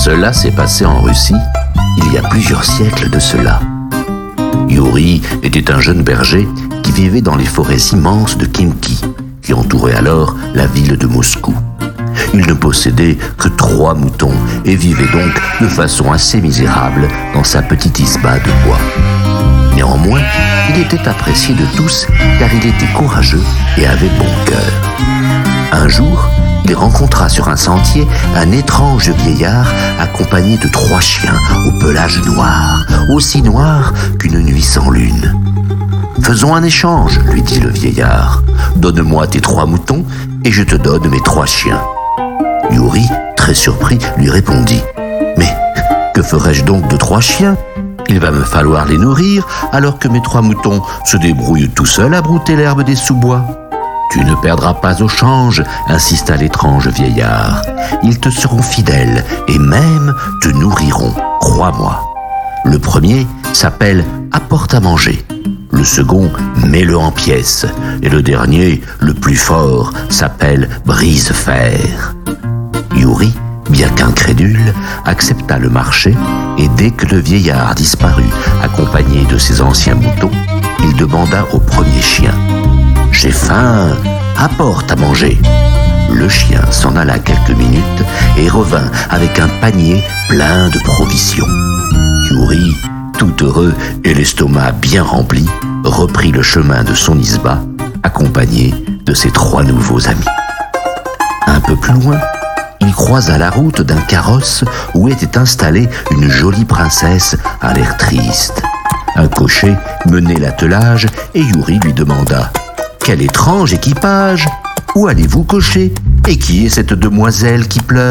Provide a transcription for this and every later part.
Cela s'est passé en Russie, il y a plusieurs siècles de cela. Youri était un jeune berger qui vivait dans les forêts immenses de Khimki, qui entouraient alors la ville de Moscou. Il ne possédait que 3 moutons et vivait donc de façon assez misérable dans sa petite isba de bois. Néanmoins, il était apprécié de tous car il était courageux et avait bon cœur. Un jour, il rencontra sur un sentier un étrange vieillard accompagné de 3 chiens au pelage noir, aussi noir qu'une nuit sans lune. « Faisons un échange, lui dit le vieillard. Donne-moi tes 3 moutons et je te donne mes 3 chiens. Youri, très surpris, lui répondit « Mais que ferais-je donc de 3 chiens ? Il va me falloir les nourrir alors que mes 3 moutons se débrouillent tout seuls à brouter l'herbe des sous-bois. » « Tu ne perdras pas au change, insista l'étrange vieillard. Ils te seront fidèles et même te nourriront, crois-moi. Le premier s'appelle Apporte à manger. Le second, Mets-le en pièces. Et le dernier, le plus fort, s'appelle Brise-fer. Youri, bien qu'incrédule, accepta le marché et dès que le vieillard disparut, accompagné de ses anciens moutons, il demanda au premier chien « J'ai faim, apporte à manger. » Le chien s'en alla quelques minutes et revint avec un panier plein de provisions. Youri, tout heureux et l'estomac bien rempli, reprit le chemin de son isba, accompagné de ses 3 nouveaux amis. Un peu plus loin, il croisa la route d'un carrosse où était installée une jolie princesse à l'air triste. Un cocher menait l'attelage et Youri lui demanda « Quel étrange équipage! Où allez-vous cocher? Et qui est cette demoiselle qui pleure ?»«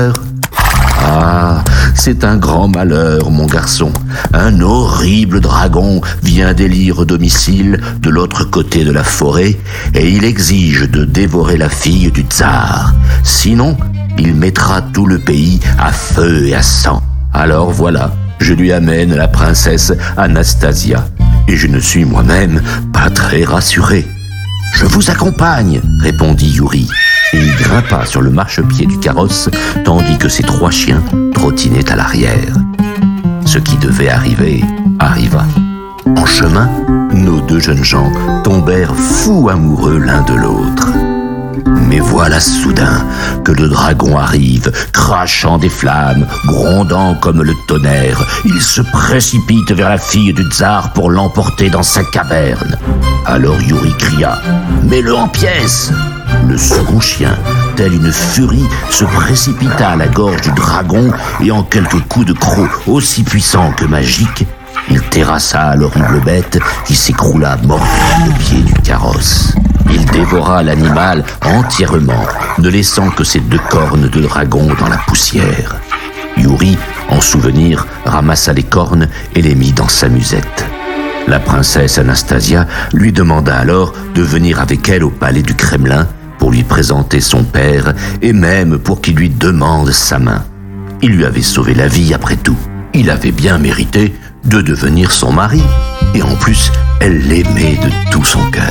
Ah, c'est un grand malheur, mon garçon. Un horrible dragon vient d'élire domicile de l'autre côté de la forêt et il exige de dévorer la fille du tsar. Sinon, il mettra tout le pays à feu et à sang. Alors voilà, je lui amène la princesse Anastasia et je ne suis moi-même pas très rassuré. »« Je vous accompagne, » répondit Youri, et il grimpa sur le marchepied du carrosse, tandis que ses 3 chiens trottinaient à l'arrière. Ce qui devait arriver, arriva. En chemin, nos 2 jeunes gens tombèrent fous amoureux l'un de l'autre. Mais voilà soudain que le dragon arrive, crachant des flammes, grondant comme le tonnerre. Il se précipite vers la fille du tsar pour l'emporter dans sa caverne. Alors Youri cria « Mets-le en pièces !» Le second chien, tel une furie, se précipita à la gorge du dragon et en quelques coups de croc aussi puissants que magiques, il terrassa l'horrible bête qui s'écroula morte au pied du carrosse. Il dévora l'animal entièrement, ne laissant que ses 2 cornes de dragon dans la poussière. Youri, en souvenir, ramassa les cornes et les mit dans sa musette. La princesse Anastasia lui demanda alors de venir avec elle au palais du Kremlin pour lui présenter son père et même pour qu'il lui demande sa main. Il lui avait sauvé la vie après tout. Il avait bien mérité de devenir son mari. Et en plus, elle l'aimait de tout son cœur.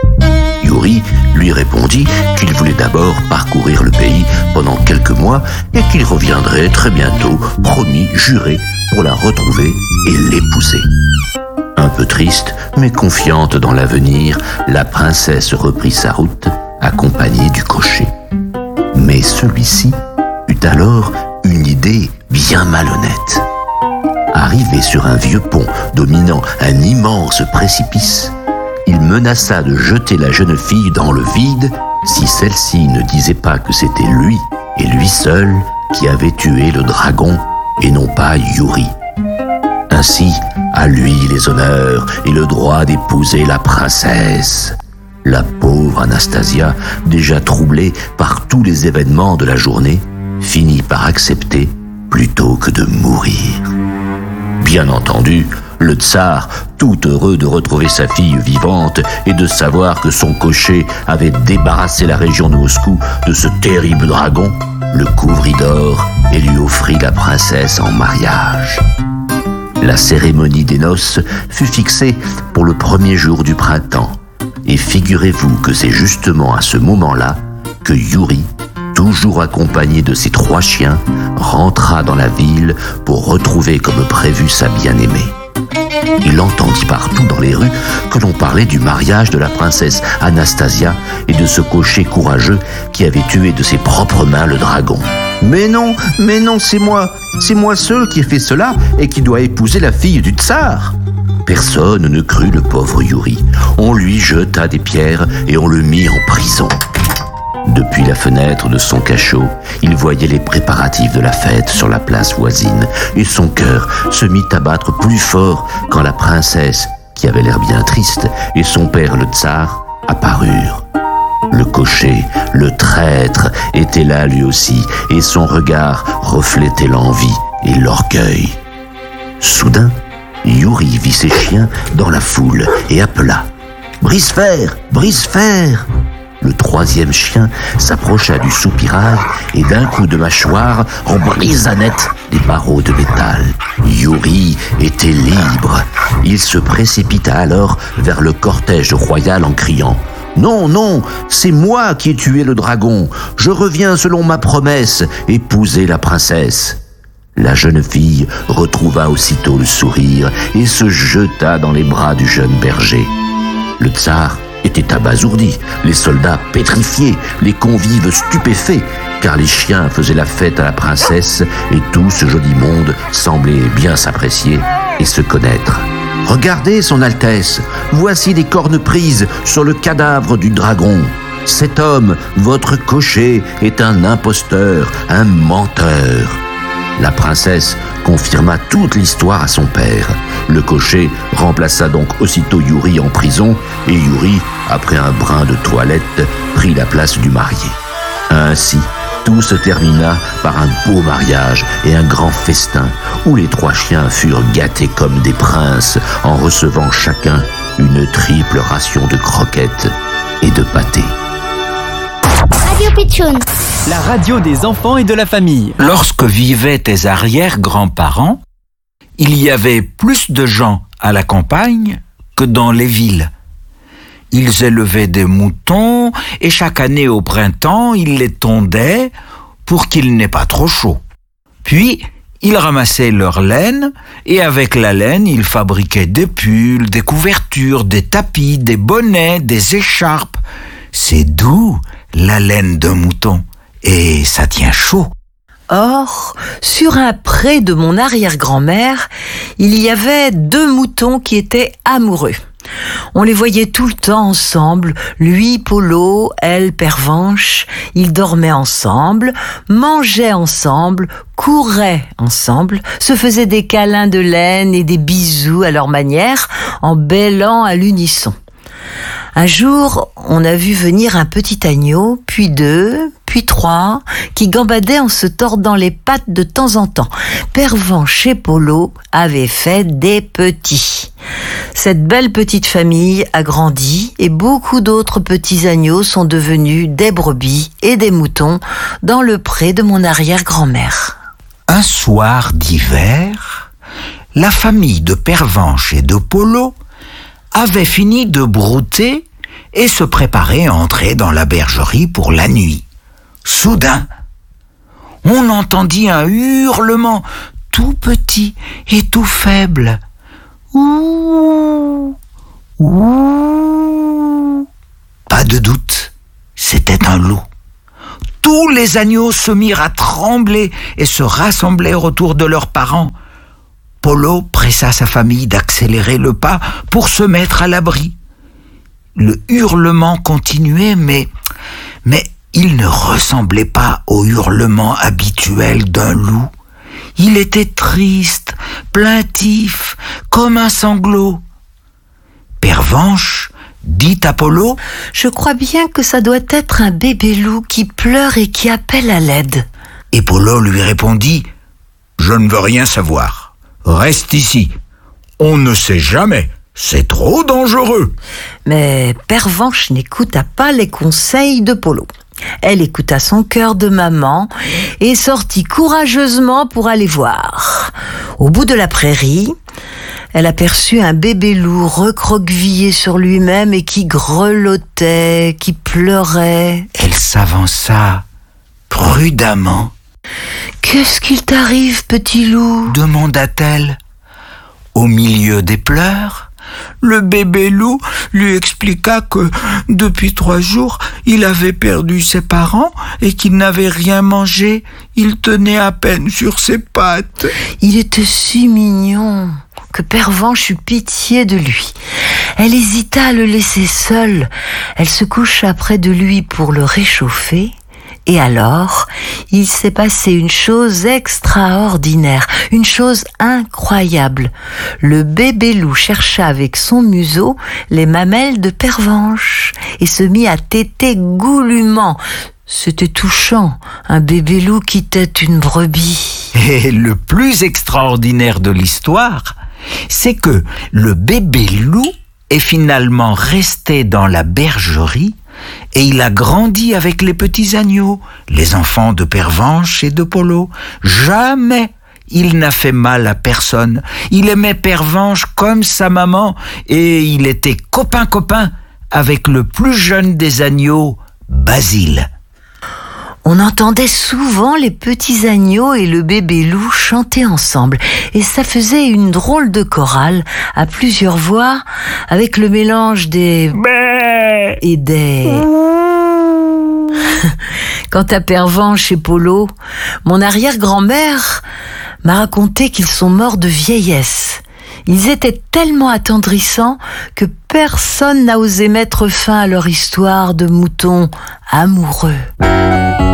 Youri lui répondit qu'il voulait d'abord parcourir le pays pendant quelques mois et qu'il reviendrait très bientôt, promis, juré, pour la retrouver et l'épouser. Un peu triste, mais confiante dans l'avenir, la princesse reprit sa route, accompagnée du cocher. Mais celui-ci eut alors une idée bien malhonnête. Arrivé sur un vieux pont dominant un immense précipice, il menaça de jeter la jeune fille dans le vide si celle-ci ne disait pas que c'était lui et lui seul qui avait tué le dragon et non pas Youri. Ainsi, à lui les honneurs et le droit d'épouser la princesse. La pauvre Anastasia, déjà troublée par tous les événements de la journée, finit par accepter plutôt que de mourir. Bien entendu, le tsar, tout heureux de retrouver sa fille vivante et de savoir que son cocher avait débarrassé la région de Moscou de ce terrible dragon, le couvrit d'or et lui offrit la princesse en mariage. La cérémonie des noces fut fixée pour le 1er jour du printemps. Et figurez-vous que c'est justement à ce moment-là que Youri, toujours accompagné de ses 3 chiens, rentra dans la ville pour retrouver comme prévu sa bien-aimée. Il entendit partout dans les rues que l'on parlait du mariage de la princesse Anastasia et de ce cocher courageux qui avait tué de ses propres mains le dragon. Mais non, c'est moi seul qui ai fait cela et qui dois épouser la fille du tsar. Personne ne crut le pauvre Youri. On lui jeta des pierres et on le mit en prison. Depuis la fenêtre de son cachot, il voyait les préparatifs de la fête sur la place voisine et son cœur se mit à battre plus fort quand la princesse, qui avait l'air bien triste, et son père le tsar apparurent. Le cocher, le traître, était là lui aussi et son regard reflétait l'envie et l'orgueil. Soudain, Youri vit ses chiens dans la foule et appela « Brise-fer, brise-fer !» Le 3e chien s'approcha du soupirail et d'un coup de mâchoire, on brisa net les barreaux de métal. Youri était libre. Il se précipita alors vers le cortège royal en criant « Non, c'est moi qui ai tué le dragon. Je reviens selon ma promesse, épouser la princesse. » La jeune fille retrouva aussitôt le sourire et se jeta dans les bras du jeune berger. Le tsar était abasourdi, les soldats pétrifiés, les convives stupéfaits, car les chiens faisaient la fête à la princesse et tout ce joli monde semblait bien s'apprécier et se connaître. « Regardez, son Altesse, voici des cornes prises sur le cadavre du dragon. Cet homme, votre cocher, est un imposteur, un menteur. » La princesse confirma toute l'histoire à son père. Le cocher remplaça donc aussitôt Youri en prison et Youri, après un brin de toilette, prit la place du marié. Ainsi, tout se termina par un beau mariage et un grand festin où les 3 chiens furent gâtés comme des princes en recevant chacun une triple ration de croquettes et de pâté. Radio Pitchoun, la radio des enfants et de la famille. Lorsque vivaient tes arrière-grands-parents, il y avait plus de gens à la campagne que dans les villes. Ils élevaient des moutons et chaque année au printemps, ils les tondaient pour qu'il n'ait pas trop chaud. Puis, ils ramassaient leur laine et avec la laine, ils fabriquaient des pulls, des couvertures, des tapis, des bonnets, des écharpes. C'est doux, la laine d'un mouton, et ça tient chaud. Or, sur un pré de mon arrière-grand-mère, il y avait 2 moutons qui étaient amoureux. On les voyait tout le temps ensemble, lui Polo, elle Pervenche. Ils dormaient ensemble, mangeaient ensemble, couraient ensemble, se faisaient des câlins de laine et des bisous à leur manière, en bêlant à l'unisson. Un jour, on a vu venir un petit agneau, puis 2, puis 3, qui gambadaient en se tordant les pattes de temps en temps. Pervenche et Polo avaient fait des petits. Cette belle petite famille a grandi et beaucoup d'autres petits agneaux sont devenus des brebis et des moutons dans le pré de mon arrière-grand-mère. Un soir d'hiver, la famille de Pervenche et de Polo avait fini de brouter et se préparait à entrer dans la bergerie pour la nuit. Soudain, on entendit un hurlement tout petit et tout faible. Ouh, ouh. Pas de doute, c'était un loup. Tous les agneaux se mirent à trembler et se rassemblèrent autour de leurs parents. Polo pressa sa famille d'accélérer le pas pour se mettre à l'abri. Le hurlement continuait, mais il ne ressemblait pas au hurlement habituel d'un loup. Il était triste, plaintif, comme un sanglot. Pervenche dit à Polo : « Je crois bien que ça doit être un bébé loup qui pleure et qui appelle à l'aide. » Et Polo lui répondit : « Je ne veux rien savoir. Reste ici. On ne sait jamais. C'est trop dangereux. » Mais Pervenche n'écouta pas les conseils de Polo. Elle écouta son cœur de maman et sortit courageusement pour aller voir. Au bout de la prairie, elle aperçut un bébé loup recroquevillé sur lui-même et qui grelottait, qui pleurait. Elle s'avança prudemment. « Qu'est-ce qu'il t'arrive, petit loup ?» demanda-t-elle. Au milieu des pleurs, le bébé loup lui expliqua que depuis 3 jours, il avait perdu ses parents et qu'il n'avait rien mangé. Il tenait à peine sur ses pattes. Il était si mignon que Pervenche eut pitié de lui. Elle hésita à le laisser seul. Elle se coucha près de lui pour le réchauffer. Et alors, il s'est passé une chose extraordinaire, une chose incroyable. Le bébé loup chercha avec son museau les mamelles de Pervenche et se mit à téter goulûment. C'était touchant, un bébé loup qui tète une brebis. Et le plus extraordinaire de l'histoire, c'est que le bébé loup est finalement resté dans la bergerie et il a grandi avec les petits agneaux, les enfants de Pervenche et de Polo. Jamais il n'a fait mal à personne. Il aimait Pervenche comme sa maman et il était copain avec le plus jeune des agneaux, Basile. On entendait souvent les petits agneaux et le bébé loup chanter ensemble. Et ça faisait une drôle de chorale à plusieurs voix, avec le mélange des bé et des. Quant à Pervenche et Polo, mon arrière-grand-mère m'a raconté qu'ils sont morts de vieillesse. Ils étaient tellement attendrissants que personne n'a osé mettre fin à leur histoire de moutons amoureux.